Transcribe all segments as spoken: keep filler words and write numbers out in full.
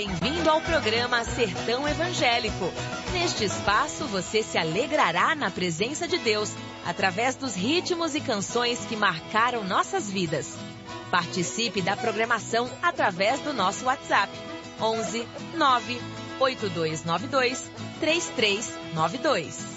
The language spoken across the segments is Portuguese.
bem-vindo ao programa Sertão Evangélico. Neste espaço você se alegrará na presença de Deus, através dos ritmos e canções que marcaram nossas vidas. Participe da programação através do nosso WhatsApp, onze nove oito dois nove dois três três nove dois.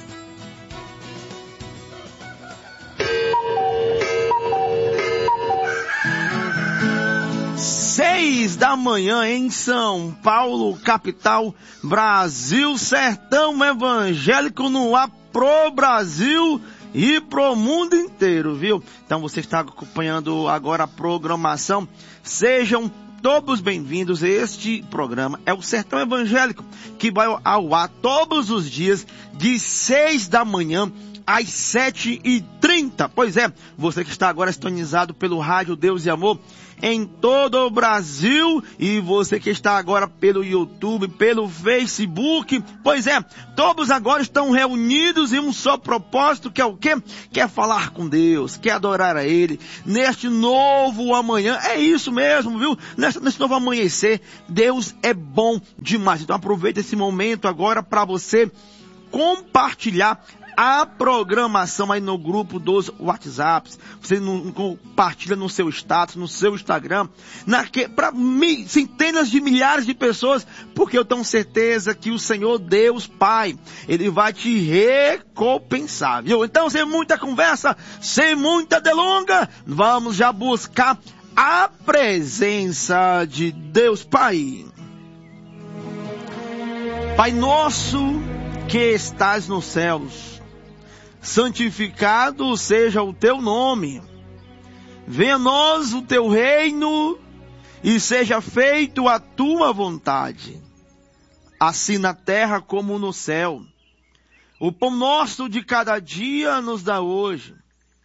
Seis da manhã em São Paulo, capital, Brasil, Sertão Evangélico no ar pro Brasil e pro mundo inteiro, viu? Então você está acompanhando agora a programação. Sejam todos bem-vindos. Este programa é o Sertão Evangélico, que vai ao ar todos os dias de seis da manhã às sete e trinta. Pois é, você que está agora sintonizado pelo Rádio Deus e Amor em todo o Brasil, e você que está agora pelo YouTube, pelo Facebook, pois é, todos agora estão reunidos em um só propósito, que é o quê? Quer falar com Deus, quer adorar a Ele, neste novo amanhã. É isso mesmo, viu? Neste, neste novo amanhecer, Deus é bom demais. Então aproveita esse momento agora para você compartilhar a programação aí no grupo dos WhatsApps. Você não, compartilha no seu status, no seu Instagram, para centenas de milhares de pessoas, porque eu tenho certeza que o Senhor Deus Pai, Ele vai te recompensar, viu? Então, sem muita conversa, sem muita delonga, vamos já buscar a presença de Deus Pai. Pai nosso que estás nos céus, santificado seja o teu nome. Venha a nós o teu reino e seja feito a tua vontade, assim na terra como no céu. O pão nosso de cada dia nos dá hoje.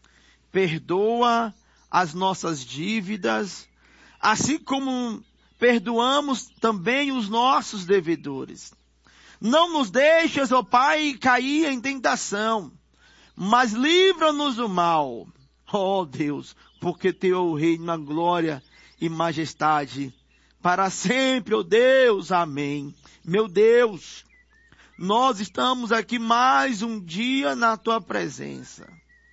Perdoa as nossas dívidas, assim como perdoamos também os nossos devedores. Não nos deixes, ó Pai, cair em tentação, mas livra-nos do mal, ó Deus, porque teu é o reino, a glória e majestade, para sempre, ó Deus, amém. Meu Deus, nós estamos aqui mais um dia na tua presença.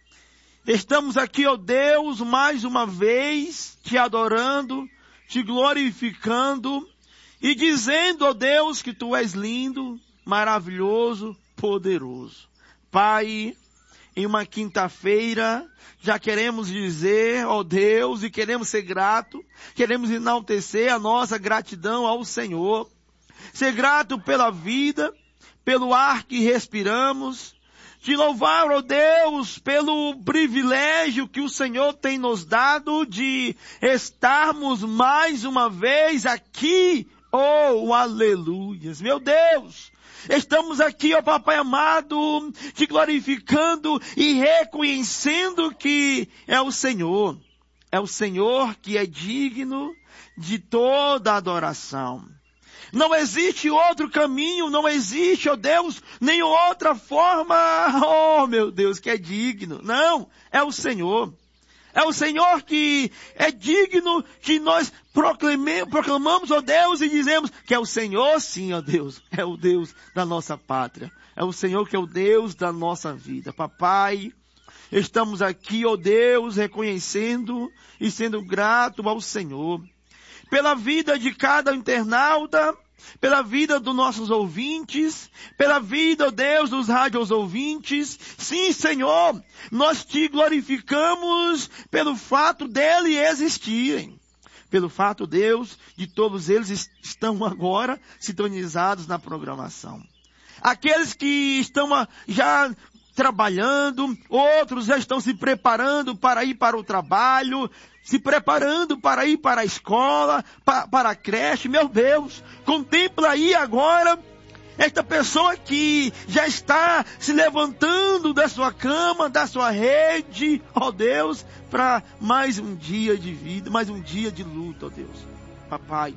Estamos aqui, ó Deus, mais uma vez, te adorando, te glorificando e dizendo, ó Deus, que tu és lindo, maravilhoso, poderoso. Pai, em uma quinta-feira, já queremos dizer, ó Deus, e queremos ser grato, queremos enaltecer a nossa gratidão ao Senhor. Ser grato pela vida, pelo ar que respiramos. Te louvar, ó Deus, pelo privilégio que o Senhor tem nos dado de estarmos mais uma vez aqui. Oh, aleluias, meu Deus! Estamos aqui, ó Papai amado, te glorificando e reconhecendo que é o Senhor. É o Senhor que é digno de toda adoração. Não existe outro caminho, não existe, ó Deus, nem outra forma, oh meu Deus, que é digno. Não, é o Senhor. É o Senhor que é digno que nós proclamamos, ó Deus, e dizemos que é o Senhor, sim, ó Deus, é o Deus da nossa pátria. É o Senhor que é o Deus da nossa vida. Papai, estamos aqui, ó Deus, reconhecendo e sendo grato ao Senhor pela vida de cada internauta, pela vida dos nossos ouvintes, pela vida, ó Deus, dos rádios ouvintes. Sim, Senhor, nós te glorificamos pelo fato dele existirem. Pelo fato, Deus, de todos eles estão agora sintonizados na programação. Aqueles que estão já trabalhando, outros já estão se preparando para ir para o trabalho, se preparando para ir para a escola, para, para a creche. Meu Deus, contempla aí agora esta pessoa que já está se levantando da sua cama, da sua rede, ó Deus, para mais um dia de vida, mais um dia de luta, ó Deus. Papai,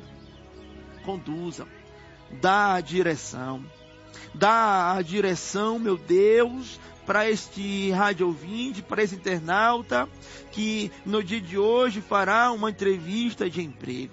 conduza, dá a direção, dá a direção, meu Deus, para este rádio ouvinte, para esse internauta que no dia de hoje fará uma entrevista de emprego.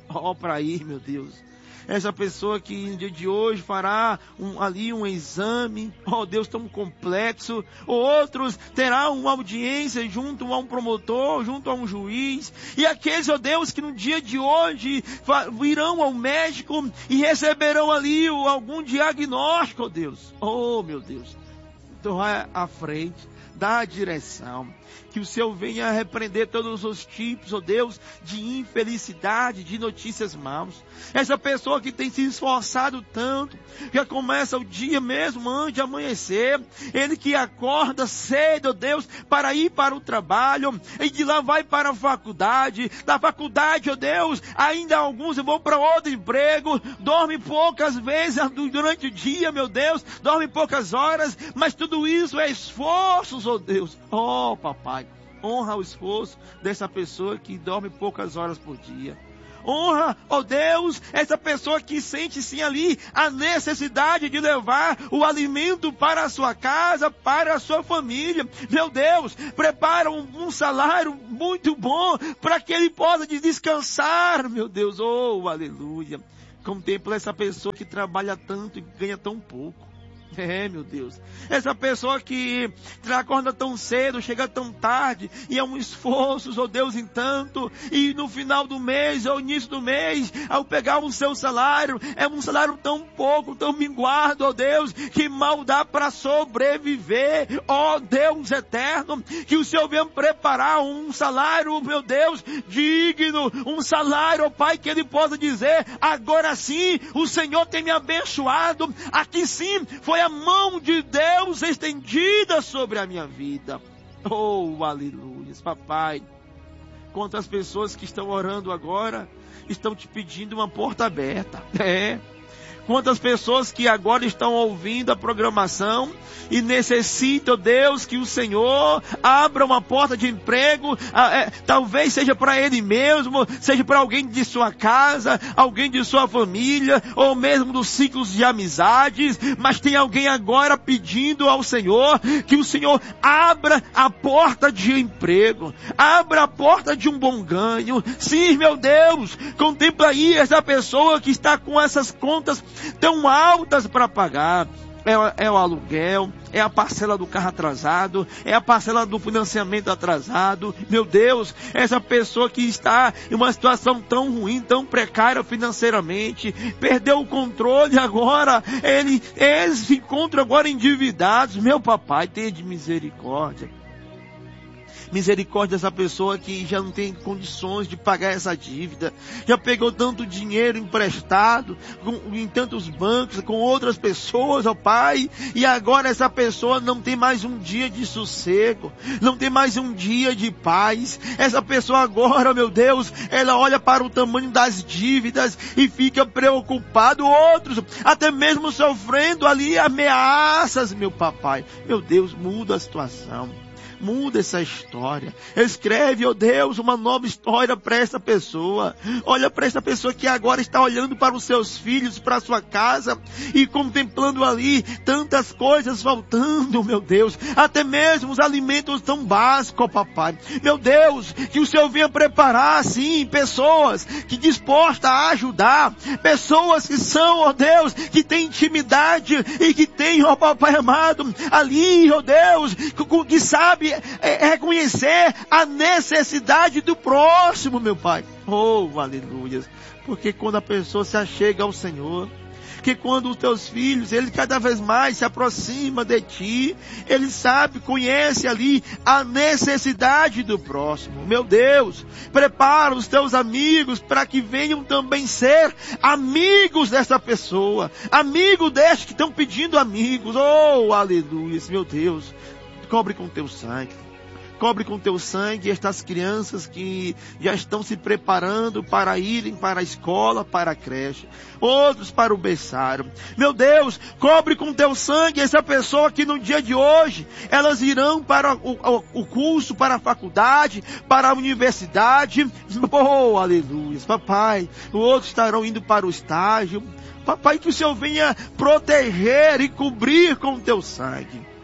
Ó, para ir, meu Deus. Essa pessoa que no dia de hoje fará um, ali um exame, ó Deus, tão complexo. Outros terá uma audiência junto a um promotor, junto a um juiz. E aqueles, ó Deus, que no dia de hoje irão ao médico e receberão ali algum diagnóstico, ó Deus. Oh, meu Deus. Então vai à frente, dá a direção. Que o Senhor venha repreender todos os tipos, ó Deus, de infelicidade, de notícias más. Essa pessoa que tem se esforçado tanto, já começa o dia mesmo antes de amanhecer. Ele que acorda cedo, ó Deus, para ir para o trabalho, e de lá vai para a faculdade. Da faculdade, ó Deus, ainda alguns vão para outro emprego, dorme poucas vezes durante o dia, meu Deus, dorme poucas horas, mas tudo isso é esforços, ó Deus. Oh, papai. Honra o esforço dessa pessoa que dorme poucas horas por dia. Honra, ó Deus, essa pessoa que sente sim ali a necessidade de levar o alimento para a sua casa, para a sua família. Meu Deus, prepara um, um salário muito bom para que ele possa descansar, meu Deus. Oh, aleluia. Contempla essa pessoa que trabalha tanto e ganha tão pouco. É, meu Deus. Essa pessoa que acorda tão cedo, chega tão tarde, e é um esforço, ó Deus, em tanto, e no final do mês, ou início do mês, ao pegar o seu salário, é um salário tão pouco, tão minguado, ó Deus, que mal dá para sobreviver. Ó Deus eterno, que o Senhor venha preparar um salário, meu Deus, digno, um salário, ó Pai, que ele possa dizer, agora sim, o Senhor tem me abençoado, aqui sim, foi a mão de Deus estendida sobre a minha vida. Oh, aleluia, papai. Quantas pessoas que estão orando agora estão te pedindo uma porta aberta. É. Quantas pessoas que agora estão ouvindo a programação e necessitam, Deus, que o Senhor abra uma porta de emprego, é, talvez seja para ele mesmo, seja para alguém de sua casa, alguém de sua família, ou mesmo dos ciclos de amizades, mas tem alguém agora pedindo ao Senhor que o Senhor abra a porta de emprego, abra a porta de um bom ganho. Sim, meu Deus, contempla aí essa pessoa que está com essas contas tão altas para pagar. É, é o aluguel, é a parcela do carro atrasado, é a parcela do financiamento atrasado. Meu Deus, essa pessoa que está em uma situação tão ruim, tão precária financeiramente, perdeu o controle agora, ele, eles se encontram agora endividados. Meu papai, tenha de misericórdia. Misericórdia dessa pessoa que já não tem condições de pagar essa dívida, já pegou tanto dinheiro emprestado com, em tantos bancos, com outras pessoas, ó Pai, e agora essa pessoa não tem mais um dia de sossego, não tem mais um dia de paz. Essa pessoa agora, meu Deus, ela olha para o tamanho das dívidas e fica preocupado. Outros até mesmo sofrendo ali ameaças, meu papai. Meu Deus, muda a situação. Muda essa história. Escreve, ó Deus, uma nova história para essa pessoa. Olha para essa pessoa que agora está olhando para os seus filhos, para a sua casa, e contemplando ali tantas coisas faltando, meu Deus. Até mesmo os alimentos tão básicos, ó papai. Meu Deus, que o Senhor venha preparar, sim, pessoas que dispostas a ajudar. Pessoas que são, ó Deus, que têm intimidade e que têm, ó papai amado, ali, ó Deus, que, que sabe É reconhecer a necessidade do próximo, meu Pai. Oh, aleluia. Porque quando a pessoa se achega ao Senhor, que quando os teus filhos, eles cada vez mais se aproximam de ti, ele sabe, conhece ali a necessidade do próximo. Meu Deus, prepara os teus amigos para que venham também ser amigos dessa pessoa, amigos destes que estão pedindo amigos. Oh, aleluia, meu Deus. Cobre com teu sangue. Cobre com teu sangue estas crianças que já estão se preparando para irem para a escola, para a creche. Outros para o berçário. Meu Deus, cobre com teu sangue essa pessoa que no dia de hoje, elas irão para o, o, o curso, para a faculdade, para a universidade. Oh, aleluia. Papai, outros estarão indo para o estágio. Papai, que o Senhor venha proteger e cobrir com teu sangue.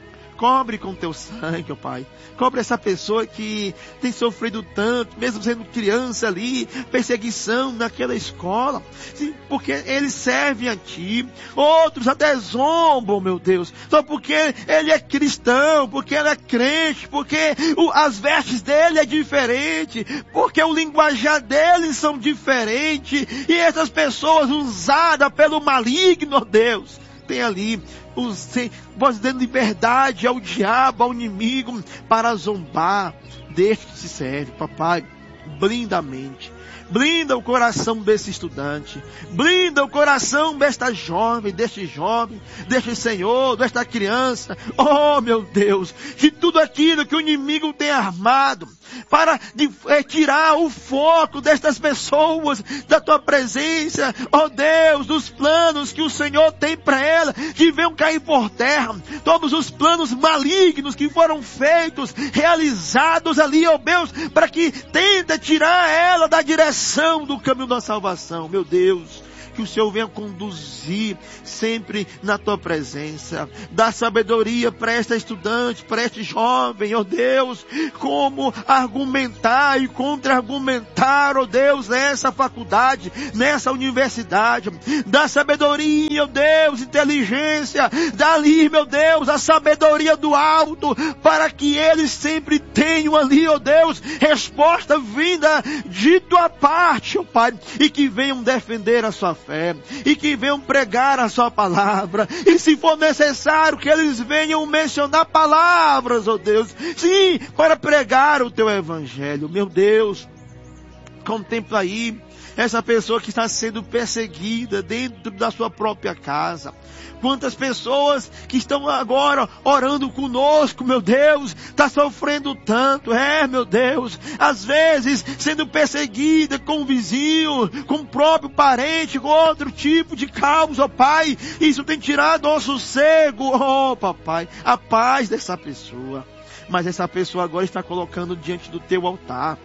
cobre com teu sangue, ó Pai. Cobre essa pessoa que tem sofrido tanto, mesmo sendo criança ali, perseguição naquela escola. Sim, porque eles servem a Ti. Outros até zombam, meu Deus, só porque ele é cristão, porque ele é crente, porque o, as vestes dele é diferente, porque o linguajar deles são diferentes. E essas pessoas usadas pelo maligno, ó Deus, tem ali os, vós dando liberdade ao diabo, ao inimigo, para zombar. Deixe que se serve, papai. Blinda a mente, blinda o coração desse estudante, blinda o coração desta jovem, deste jovem, deste senhor, desta criança. Oh meu Deus, de tudo aquilo que o inimigo tem armado para de, é, tirar o foco destas pessoas da tua presença, oh Deus, dos planos que o Senhor tem para ela, que venham cair por terra, todos os planos malignos que foram feitos, realizados ali, oh Deus, para que tenta tirar ela da direção do caminho da salvação. Meu Deus, que o Senhor venha conduzir sempre na tua presença. Dá sabedoria para esta estudante, para este jovem, ó Deus, como argumentar e contra-argumentar, ó Deus, nessa faculdade, nessa universidade. Dá sabedoria, ó Deus, inteligência. Dá ali, meu Deus, a sabedoria do alto, para que eles sempre tenham ali, ó Deus, resposta vinda de tua parte, ó Pai, e que venham defender a sua fé, e que venham pregar a sua palavra, e se for necessário que eles venham mencionar palavras, ó Deus, sim, para pregar o teu evangelho. Meu Deus, contempla aí essa pessoa que está sendo perseguida dentro da sua própria casa. Quantas pessoas que estão agora orando conosco, meu Deus, está sofrendo tanto, é, meu Deus, às vezes sendo perseguida com o vizinho, com o próprio parente, com outro tipo de causa, ó Pai. Isso tem tirado o sossego, ó Papai, a paz dessa pessoa. Mas essa pessoa agora está colocando diante do teu altar.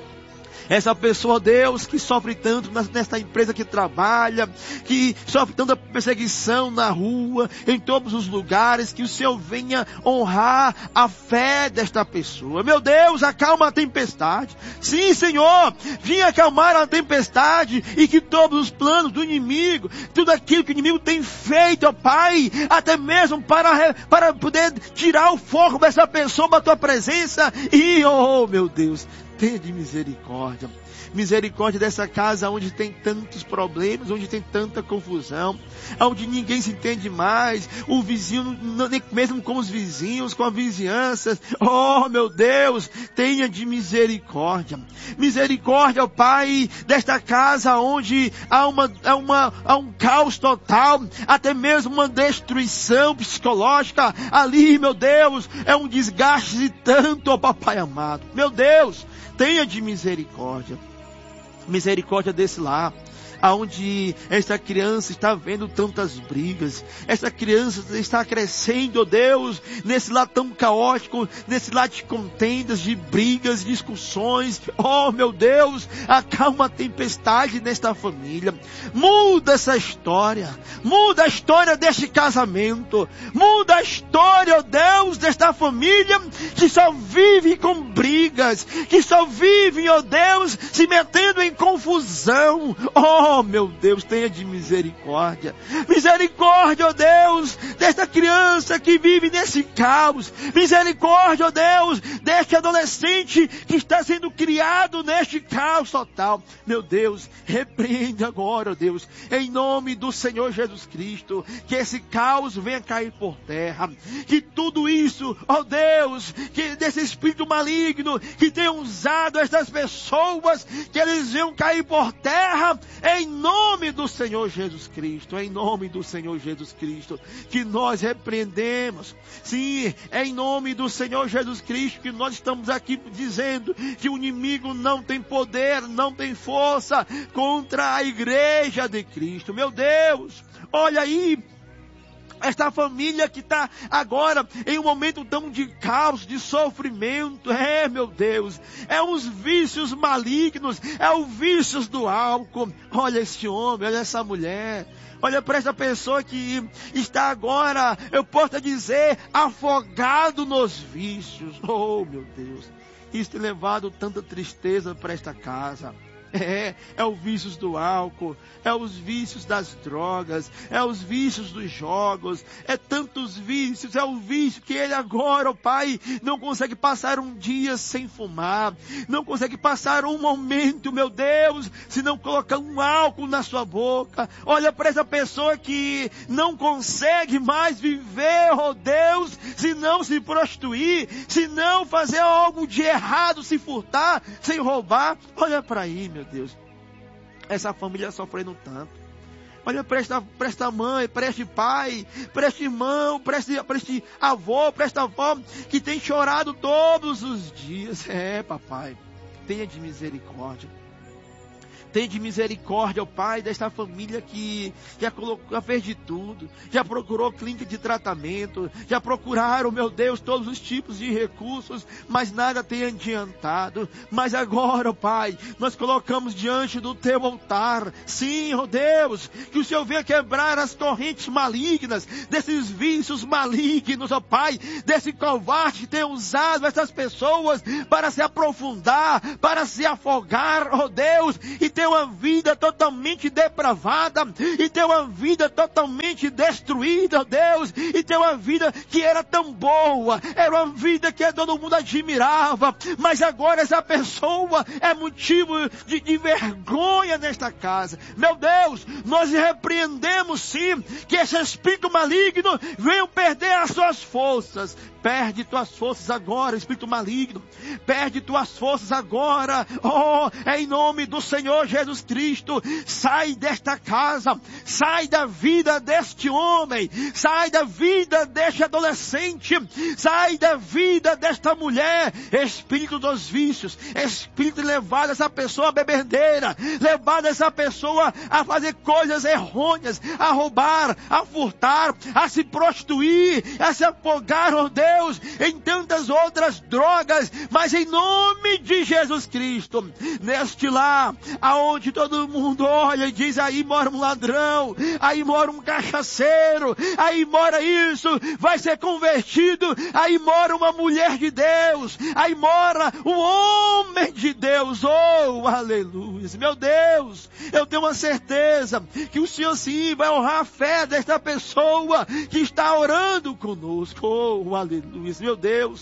Essa pessoa, Deus, que sofre tanto nesta empresa que trabalha, que sofre tanta perseguição na rua, em todos os lugares, que o Senhor venha honrar a fé desta pessoa. Meu Deus, acalma a tempestade. Sim, Senhor, vinha acalmar a tempestade, e que todos os planos do inimigo, tudo aquilo que o inimigo tem feito, ó Pai, até mesmo para, para poder tirar o foco dessa pessoa da tua presença, e, oh meu Deus, tenha de misericórdia. Misericórdia dessa casa onde tem tantos problemas, onde tem tanta confusão, onde ninguém se entende mais, o vizinho, nem mesmo com os vizinhos, com a vizinhança. Oh meu Deus, tenha de misericórdia. Misericórdia, ó Pai, desta casa onde há, uma, há, uma, há um caos total, até mesmo uma destruição psicológica. Ali, meu Deus, é um desgaste de tanto, ó Papai amado. Meu Deus, tenha de misericórdia. Misericórdia desse lar, aonde essa criança está vendo tantas brigas. Essa criança está crescendo, ó Deus, nesse lar tão caótico, nesse lar de contendas, de brigas, discussões. Oh meu Deus, acalma a tempestade nesta família. Muda essa história. Muda a história deste casamento. Muda a história, ó Deus, desta família que só vive com brigas, que só vive, ó Deus, se metendo em confusão. Oh Oh, meu Deus, tenha de misericórdia. Misericórdia, ó Deus, desta criança que vive nesse caos. Misericórdia, ó Deus, deste adolescente que está sendo criado neste caos total. Meu Deus, repreende agora, ó Deus, em nome do Senhor Jesus Cristo, que esse caos venha cair por terra. Que tudo isso, ó Deus, que desse espírito maligno que tem usado estas pessoas, que eles venham cair por terra, em nome do Senhor Jesus Cristo, em nome do Senhor Jesus Cristo, que nós repreendemos. Sim, é em nome do Senhor Jesus Cristo que nós estamos aqui dizendo que o inimigo não tem poder, não tem força contra a igreja de Cristo. Meu Deus, olha aí Esta família que está agora em um momento tão de caos, de sofrimento, é, meu Deus, é os vícios malignos, é os vícios do álcool. Olha esse homem, olha essa mulher, olha para essa pessoa que está agora, eu posso dizer, afogado nos vícios. Oh, meu Deus, isso tem levado tanta tristeza para esta casa. É, é os vícios do álcool, é os vícios das drogas, é os vícios dos jogos, é tantos vícios, é o vício que ele agora, o pai, não consegue passar um dia sem fumar, não consegue passar um momento, meu Deus, se não colocar um álcool na sua boca. Olha para essa pessoa que não consegue mais viver, oh Deus, se não se prostituir, se não fazer algo de errado, se furtar, sem roubar. Olha para aí, meu Deus, essa família sofrendo tanto. Olha para esta, para esta mãe, para este pai, para este irmão, para este, para este avô, para esta avó, que tem chorado todos os dias. É, papai, tenha de misericórdia. Tem de misericórdia, ó Pai, desta família que já, colocou, já fez de tudo, já procurou clínica de tratamento, já procuraram, meu Deus, todos os tipos de recursos, mas nada tem adiantado. Mas agora, ó Pai, nós colocamos diante do Teu altar, sim, ó Deus, que o Senhor venha quebrar as correntes malignas, desses vícios malignos, ó Pai, desse covarde que tem usado essas pessoas para se aprofundar, para se afogar, ó Deus, e ter uma vida totalmente depravada, e ter uma vida totalmente destruída, Deus, e ter uma vida que era tão boa, era uma vida que todo mundo admirava, mas agora essa pessoa é motivo de, de vergonha nesta casa. Meu Deus, nós repreendemos sim, que esse espírito maligno venha perder as suas forças. Perde tuas forças agora, espírito maligno. Perde tuas forças agora. Oh, em nome do Senhor Jesus Cristo. Sai desta casa. Sai da vida deste homem. Sai da vida deste adolescente. Sai da vida desta mulher. Espírito dos vícios. Espírito levado essa pessoa à bebedeira. Levado essa pessoa a fazer coisas errôneas. A roubar, a furtar, a se prostituir, a se afogar, oh Deus, Deus, em tantas outras drogas, mas em nome de Jesus Cristo, neste lar, aonde todo mundo olha e diz, aí mora um ladrão, aí mora um cachaceiro, aí mora isso, vai ser convertido, aí mora uma mulher de Deus, aí mora um homem de Deus, oh, aleluia, meu Deus, eu tenho uma certeza, que o Senhor sim vai honrar a fé desta pessoa, que está orando conosco, oh, aleluia. Luiz, meu Deus,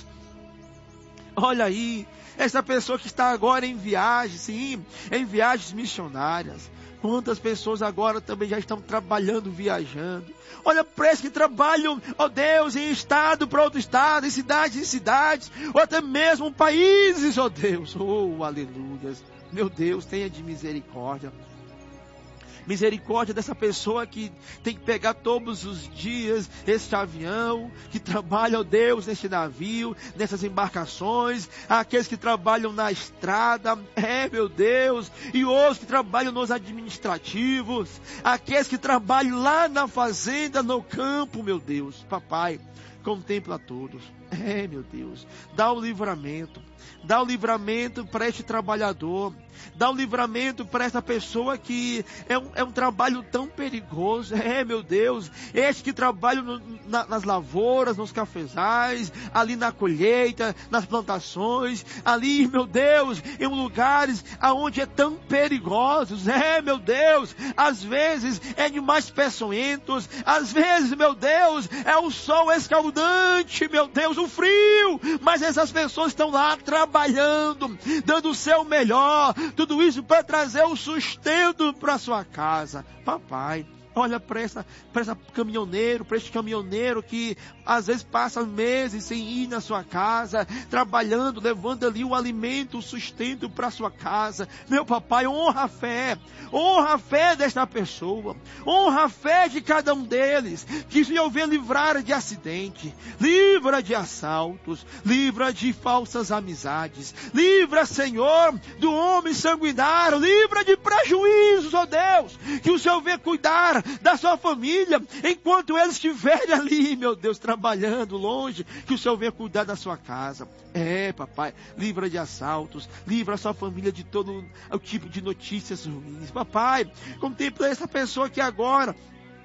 olha aí, essa pessoa que está agora em viagem, sim, em viagens missionárias, quantas pessoas agora também já estão trabalhando, viajando, olha para esses que trabalham, ó Deus, em estado para outro estado, em cidades em cidades, ou até mesmo países, ó Deus, oh, aleluia, meu Deus, tenha de misericórdia. Misericórdia dessa pessoa que tem que pegar todos os dias este avião, que trabalha, ó Deus, neste navio, nessas embarcações, aqueles que trabalham na estrada, é, meu Deus, e outros que trabalham nos administrativos, aqueles que trabalham lá na fazenda, no campo, meu Deus, papai, contempla a todos. É, meu Deus, dá o livramento, dá o livramento para este trabalhador, dá o livramento para essa pessoa que é um, é um trabalho tão perigoso, é, meu Deus, estes que trabalham no, na, nas lavouras, nos cafezais, ali na colheita, nas plantações, ali, meu Deus, em lugares aonde é tão perigosos, é, meu Deus, às vezes é demais peçonhentos, às vezes, meu Deus, é o sol escaldante, meu Deus, o frio, mas essas pessoas estão lá trabalhando, dando o seu melhor, tudo isso para trazer o sustento para sua casa. Papai, olha para essa, para essa caminhoneiro, para este caminhoneiro que às vezes passa meses sem ir na sua casa, trabalhando, levando ali o alimento, o sustento para sua casa. Meu papai, honra a fé, honra a fé desta pessoa, honra a fé de cada um deles, que o Senhor venha livrar de acidente, livra de assaltos, livra de falsas amizades, livra, Senhor, do homem sanguinário, livra de prejuízos, ó Deus, que o Senhor venha cuidar da sua família, enquanto eles estiverem ali, meu Deus, trabalhando longe, que o Senhor venha cuidar da sua casa. É, papai, livra de assaltos, livra a sua família de todo o tipo de notícias ruins. Papai, contempla essa pessoa que agora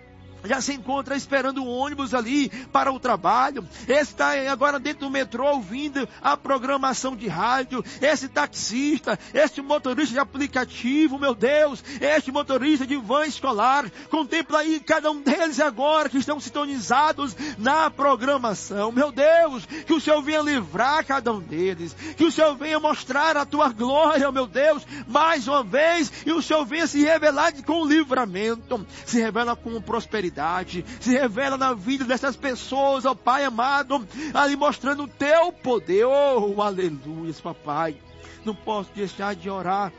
já se encontra esperando o ônibus ali para o trabalho. Esse está agora dentro do metrô ouvindo a programação de rádio. Esse taxista, este motorista de aplicativo, meu Deus, este motorista de van escolar. Contempla aí cada um deles agora que estão sintonizados na programação. Meu Deus, que o Senhor venha livrar cada um deles. Que o Senhor venha mostrar a tua glória, meu Deus, mais uma vez. E o Senhor venha se revelar com livramento. Se revela com prosperidade. Se revela na vida dessas pessoas, ó Pai amado, ali mostrando o teu poder. Oh, aleluia, papai. Não posso deixar de orar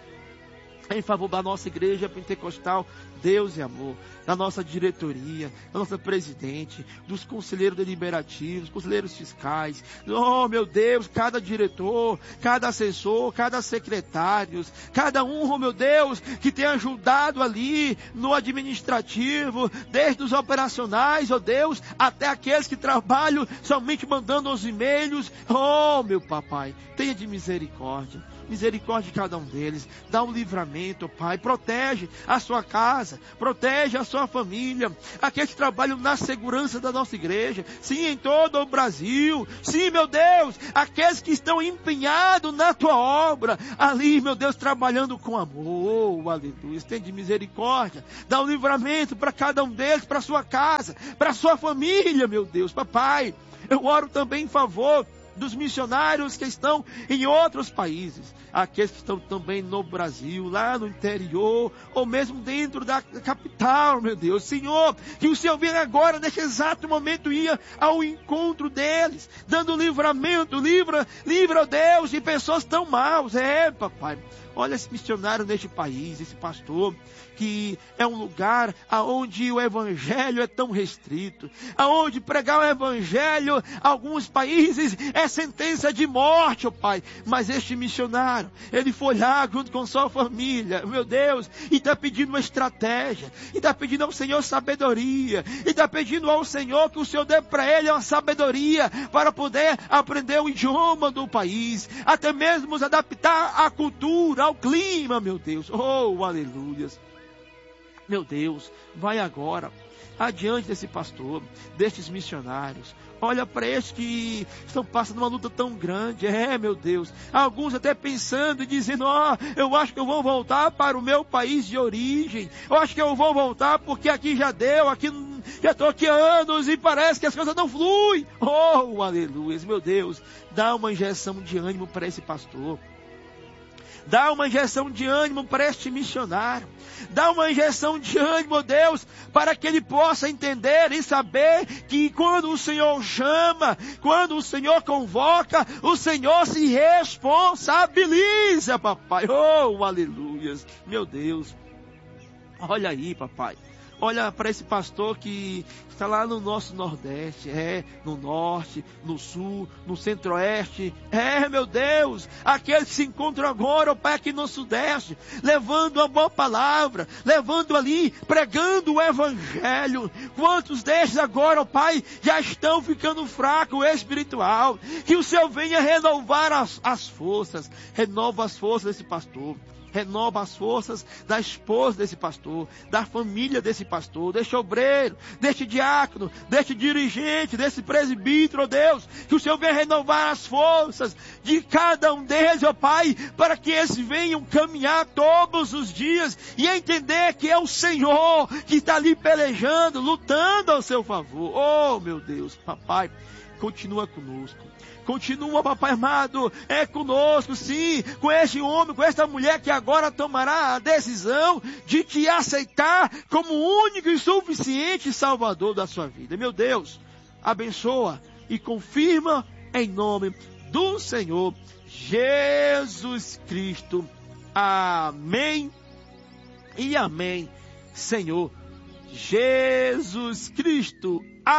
em favor da nossa igreja pentecostal, Deus e amor, da nossa diretoria, da nossa presidente, dos conselheiros deliberativos, conselheiros fiscais. Oh, meu Deus, cada diretor, cada assessor, cada secretário, cada um, oh, meu Deus, que tem ajudado ali no administrativo, desde os operacionais, oh Deus, até aqueles que trabalham somente mandando os e-mails. Oh, meu papai, tenha de misericórdia. Misericórdia de cada um deles. Dá um livramento, Pai. Protege a sua casa. Protege a sua família. Aqueles que trabalham na segurança da nossa igreja. Sim, em todo o Brasil. Sim, meu Deus. Aqueles que estão empenhados na tua obra. Ali, meu Deus, trabalhando com amor. Oh, aleluia. Estende misericórdia. Dá um livramento para cada um deles, para a sua casa, para a sua família, meu Deus. Papai, eu oro também em favor dos missionários que estão em outros países, aqueles que estão também no Brasil, lá no interior, ou mesmo dentro da capital, meu Deus. Senhor, que o Senhor venha agora, neste exato momento, ir ao encontro deles, dando livramento, livra, livra, Deus, de pessoas tão maus. É, papai, olha esse missionário neste país, esse pastor, que é um lugar onde o evangelho é tão restrito, aonde pregar o evangelho, alguns países, é sentença de morte, ó oh Pai. Mas este missionário, ele foi lá junto com sua família, meu Deus, e está pedindo uma estratégia, e está pedindo ao Senhor sabedoria, e está pedindo ao Senhor que o Senhor dê para ele uma sabedoria para poder aprender o idioma do país, até mesmo se adaptar à cultura, ao clima, meu Deus. Oh, aleluias. Meu Deus, vai agora adiante desse pastor, destes missionários. Olha para estes que estão passando uma luta tão grande. É, meu Deus. Alguns até pensando e dizendo, ó, oh, eu acho que eu vou voltar para o meu país de origem. Eu acho que eu vou voltar porque aqui já deu, aqui já estou aqui há anos e parece que as coisas não fluem. Oh, aleluia. Meu Deus, dá uma injeção de ânimo para esse pastor. Dá uma injeção de ânimo para este missionário. Dá uma injeção de ânimo, Deus, para que ele possa entender e saber que quando o Senhor chama, quando o Senhor convoca, o Senhor se responsabiliza, papai. Oh, aleluias. Meu Deus. Olha aí, papai. Olha para esse pastor que está lá no nosso Nordeste, é, no Norte, no Sul, no Centro-Oeste. É, meu Deus, aqueles que se encontram agora, ó Pai, aqui no Sudeste, levando uma boa palavra, levando ali, pregando o Evangelho. Quantos destes agora, ó Pai, já estão ficando fracos espiritual? Que o Senhor venha renovar as, as forças, renova as forças desse pastor. Renova as forças da esposa desse pastor, da família desse pastor, deste obreiro, deste diácono, deste dirigente, desse presbítero, ó Deus. Que o Senhor venha renovar as forças de cada um deles, ó Pai, para que eles venham caminhar todos os dias e entender que é o Senhor que está ali pelejando, lutando ao seu favor. Oh, meu Deus, papai, continua conosco. Continua, papai amado, é conosco, sim, com este homem, com esta mulher que agora tomará a decisão de te aceitar como único e suficiente Salvador da sua vida. Meu Deus, abençoa e confirma em nome do Senhor Jesus Cristo. Amém e amém, Senhor Jesus Cristo.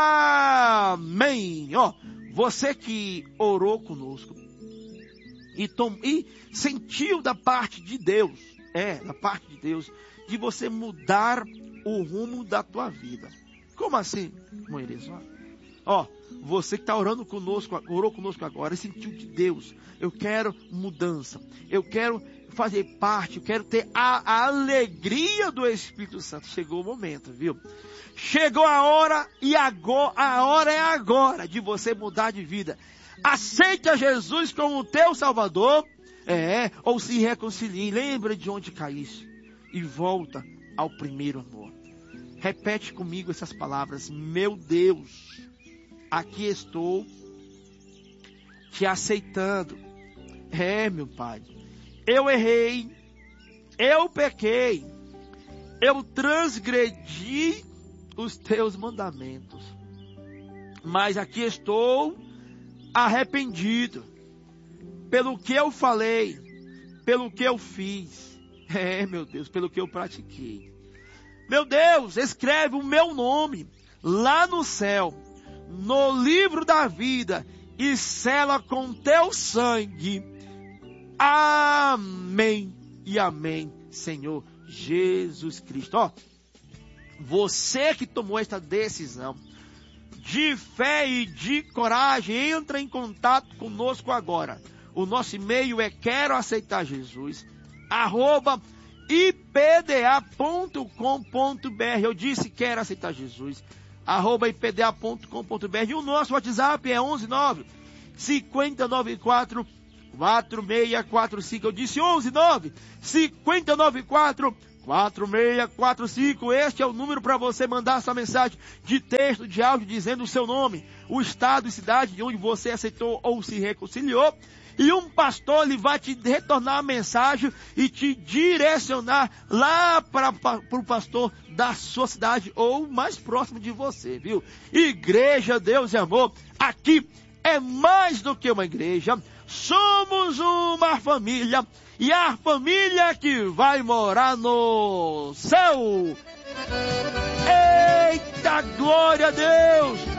Amém. Ó, você que orou conosco e, tom, e sentiu da parte de Deus, é, da parte de Deus, de você mudar o rumo da tua vida. Como assim, Moisés? Ó, você que está orando conosco, orou conosco agora, e sentiu de Deus, eu quero mudança, eu quero fazer parte, eu quero ter a, a alegria do Espírito Santo. Chegou o momento, viu? Chegou a hora, e agora, a hora é agora de você mudar de vida. Aceite a Jesus como o teu Salvador, é, ou se reconcilie, lembra de onde caíste, e volta ao primeiro amor. Repete comigo essas palavras: meu Deus, aqui estou te aceitando. É, meu Pai, eu errei, eu pequei, eu transgredi os teus mandamentos, mas aqui estou arrependido pelo que eu falei, pelo que eu fiz, é, meu Deus, pelo que eu pratiquei. Meu Deus, escreve o meu nome lá no céu, no livro da vida, e sela com teu sangue. Amém e amém, Senhor Jesus Cristo. Ó, você que tomou esta decisão de fé e de coragem, entra em contato conosco agora. O nosso e-mail é quero aceitar Jesus, arroba i p d a ponto com ponto b r. Eu disse quero aceitar Jesus, arroba i p d a ponto com ponto b r. E o nosso WhatsApp é onze nove cinco nove quatro quatro seis quatro cinco. Eu disse onze nove cinco nove quatro quatro seis quatro cinco. Este é o número para você mandar essa mensagem de texto, de áudio, dizendo o seu nome, o estado e cidade de onde você aceitou ou se reconciliou. E um pastor, ele vai te retornar a mensagem e te direcionar lá para o pastor da sua cidade ou mais próximo de você, viu? Igreja Deus e Amor, aqui é mais do que uma igreja, somos uma família, e a família que vai morar no céu. Eita, glória a Deus!